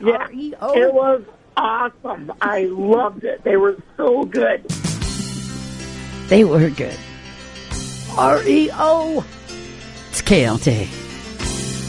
Yeah, REO. it was awesome. I loved it. They were so good. They were good. REO. It's KLT.